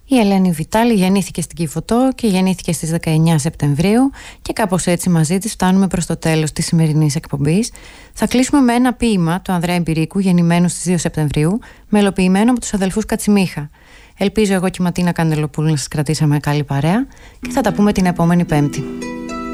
Η Ελένη Βιτάλη γεννήθηκε στην Κηφωτό και γεννήθηκε στις 19 Σεπτεμβρίου και κάπως έτσι μαζί της φτάνουμε προς το τέλος της σημερινής εκπομπής. Θα κλείσουμε με ένα ποίημα του Ανδρέα Εμπειρίκου, γεννημένου στις 2 Σεπτεμβρίου, μελοποιημένο από τους αδελφούς Κατσιμίχα. Ελπίζω εγώ και η Ματίνα Καντελοπούλου να σας κρατήσαμε καλή παρέα και θα τα πούμε την επόμενη Πέμπτη.